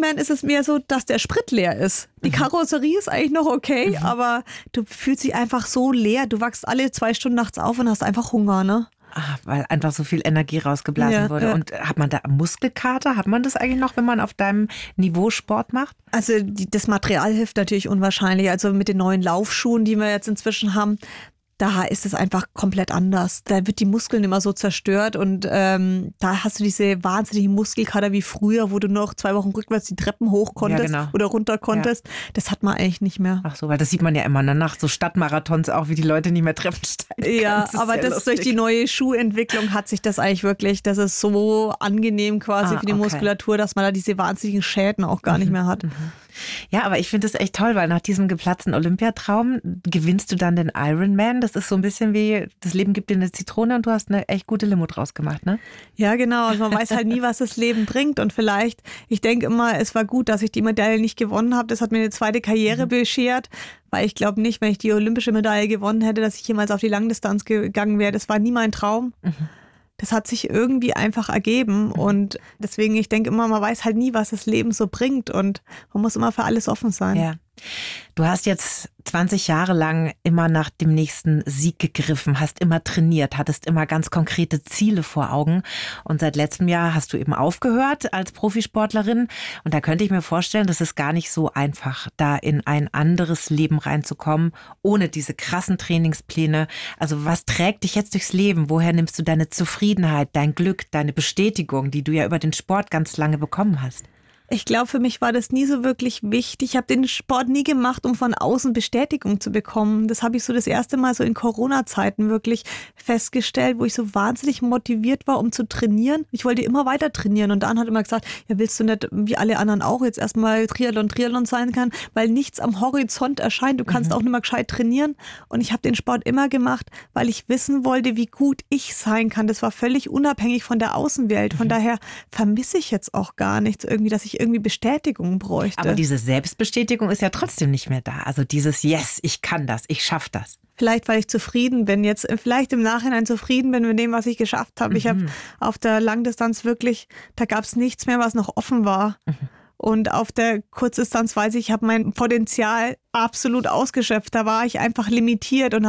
Ironman ist es mehr so, dass der Sprit leer ist. Die Karosserie ist eigentlich noch okay, aber du fühlst dich einfach so leer. Du wachst alle 2 Stunden nachts auf und hast einfach Hunger, ne? Weil einfach so viel Energie rausgeblasen wurde. Ja. Und hat man da Muskelkater? Hat man das eigentlich noch, wenn man auf deinem Niveau Sport macht? Also das Material hilft natürlich unwahrscheinlich. Also mit den neuen Laufschuhen, die wir jetzt inzwischen haben, da ist es einfach komplett anders. Da wird die Muskeln immer so zerstört und da hast du diese wahnsinnigen Muskelkater wie früher, wo du noch 2 Wochen rückwärts die Treppen hoch konntest oder runter konntest. Ja. Das hat man eigentlich nicht mehr. Ach so, weil das sieht man ja immer nach so Stadtmarathons auch, wie die Leute nicht mehr Treppen steigen. Ja, aber durch die neue Schuhentwicklung hat sich das eigentlich wirklich, das ist so angenehm quasi für die Muskulatur, dass man da diese wahnsinnigen Schäden auch gar nicht mehr hat. Ja, aber ich finde es echt toll, weil nach diesem geplatzten Olympiatraum gewinnst du dann den Ironman. Das ist so ein bisschen wie, das Leben gibt dir eine Zitrone und du hast eine echt gute Limo draus gemacht, ne? Ja, genau. Also man weiß halt nie, was das Leben bringt. Und vielleicht, ich denke immer, es war gut, dass ich die Medaille nicht gewonnen habe. Das hat mir eine zweite Karriere beschert. Weil ich glaube nicht, wenn ich die olympische Medaille gewonnen hätte, dass ich jemals auf die Langdistanz gegangen wäre. Das war nie mein Traum. Das hat sich irgendwie einfach ergeben und deswegen, ich denke immer, man weiß halt nie, was das Leben so bringt und man muss immer für alles offen sein. Ja. Du hast jetzt 20 Jahre lang immer nach dem nächsten Sieg gegriffen, hast immer trainiert, hattest immer ganz konkrete Ziele vor Augen und seit letztem Jahr hast du eben aufgehört als Profisportlerin und da könnte ich mir vorstellen, das ist gar nicht so einfach, da in ein anderes Leben reinzukommen, ohne diese krassen Trainingspläne. Also was trägt dich jetzt durchs Leben? Woher nimmst du deine Zufriedenheit, dein Glück, deine Bestätigung, die du ja über den Sport ganz lange bekommen hast? Ich glaube, für mich war das nie so wirklich wichtig. Ich habe den Sport nie gemacht, um von außen Bestätigung zu bekommen. Das habe ich so das erste Mal so in Corona-Zeiten wirklich festgestellt, wo ich so wahnsinnig motiviert war, um zu trainieren. Ich wollte immer weiter trainieren und dann hat immer gesagt, ja, willst du nicht, wie alle anderen auch, jetzt erstmal Triathlon sein kann, weil nichts am Horizont erscheint. Du kannst auch nicht mehr gescheit trainieren. Und ich habe den Sport immer gemacht, weil ich wissen wollte, wie gut ich sein kann. Das war völlig unabhängig von der Außenwelt. Von daher vermisse ich jetzt auch gar nichts irgendwie, dass ich irgendwie Bestätigung bräuchte. Aber diese Selbstbestätigung ist ja trotzdem nicht mehr da. Also dieses Yes, ich kann das, ich schaffe das. Vielleicht, weil ich zufrieden bin, jetzt vielleicht im Nachhinein zufrieden bin mit dem, was ich geschafft habe. Ich habe auf der Langdistanz wirklich, da gab es nichts mehr, was noch offen war. Und auf der Kurzdistanz weiß ich habe mein Potenzial absolut ausgeschöpft. Da war ich einfach limitiert und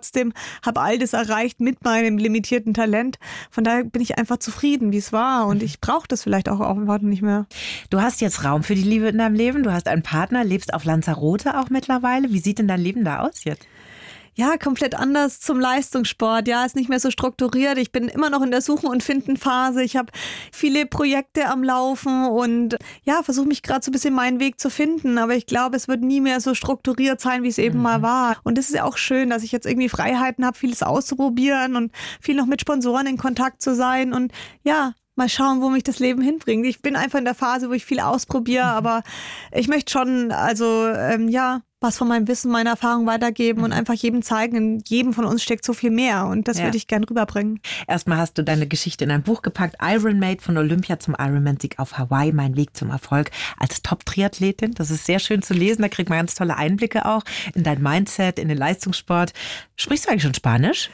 habe all das erreicht mit meinem limitierten Talent. Von daher bin ich einfach zufrieden, wie es war. Und ich brauche das vielleicht auch einfach nicht mehr. Du hast jetzt Raum für die Liebe in deinem Leben. Du hast einen Partner, lebst auf Lanzarote auch mittlerweile. Wie sieht denn dein Leben da aus jetzt? Ja, komplett anders zum Leistungssport. Ja, ist nicht mehr so strukturiert. Ich bin immer noch in der Suchen- und Finden-Phase. Ich habe viele Projekte am Laufen und ja, versuche mich gerade so ein bisschen meinen Weg zu finden. Aber ich glaube, es wird nie mehr so strukturiert sein, wie es eben mal war. Und es ist ja auch schön, dass ich jetzt irgendwie Freiheiten habe, vieles auszuprobieren und viel noch mit Sponsoren in Kontakt zu sein. Und ja, mal schauen, wo mich das Leben hinbringt. Ich bin einfach in der Phase, wo ich viel ausprobiere, aber ich möchte schon, was von meinem Wissen, meiner Erfahrung weitergeben und einfach jedem zeigen, in jedem von uns steckt so viel mehr und das würde ich gern rüberbringen. Erstmal hast du deine Geschichte in ein Buch gepackt, Ironmade, von Olympia zum Ironman-Sieg auf Hawaii, mein Weg zum Erfolg als Top-Triathletin. Das ist sehr schön zu lesen, da kriegt man ganz tolle Einblicke auch in dein Mindset, in den Leistungssport. Sprichst du eigentlich schon Spanisch?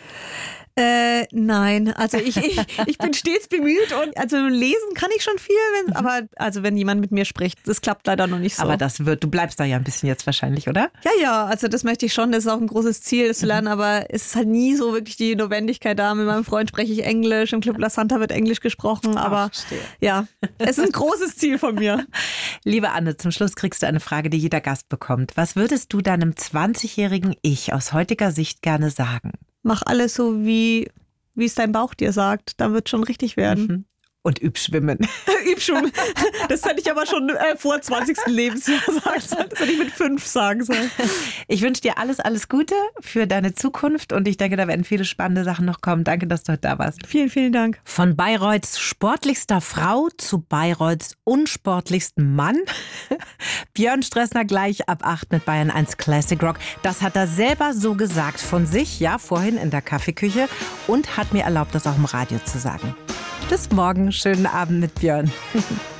Nein, also ich bin stets bemüht und also lesen kann ich schon viel, aber also wenn jemand mit mir spricht, das klappt leider noch nicht so. Aber du bleibst da ja ein bisschen jetzt wahrscheinlich, oder? Ja, also das möchte ich schon, das ist auch ein großes Ziel, das zu lernen, aber es ist halt nie so wirklich die Notwendigkeit da. Mit meinem Freund spreche ich Englisch, im Club La Santa wird Englisch gesprochen, aber ja, es ist ein großes Ziel von mir. Liebe Anne, zum Schluss kriegst du eine Frage, die jeder Gast bekommt. Was würdest du deinem 20-jährigen Ich aus heutiger Sicht gerne sagen? Mach alles so, wie es dein Bauch dir sagt. Dann wird es schon richtig werden. Und üb schwimmen. Üb schwimmen. Das hätte ich aber schon vor 20. Lebensjahr sagen sollen. Das hätte ich mit 5 sagen sollen. Ich wünsche dir alles, alles Gute für deine Zukunft und ich denke, da werden viele spannende Sachen noch kommen. Danke, dass du heute da warst. Vielen, vielen Dank. Von Bayreuths sportlichster Frau zu Bayreuths unsportlichsten Mann. Björn Stressner gleich ab 8 mit Bayern 1 Classic Rock. Das hat er selber so gesagt von sich, ja, vorhin in der Kaffeeküche und hat mir erlaubt, das auch im Radio zu sagen. Bis morgen, schönen Abend mit Björn.